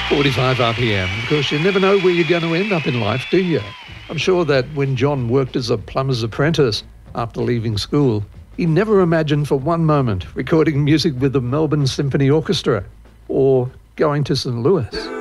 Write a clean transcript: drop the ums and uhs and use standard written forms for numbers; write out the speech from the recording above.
45 RPM, because you never know where you're going to end up in life, do you? I'm sure that when John worked as a plumber's apprentice after leaving school, he never imagined for one moment recording music with the Melbourne Symphony Orchestra or going to St. Louis.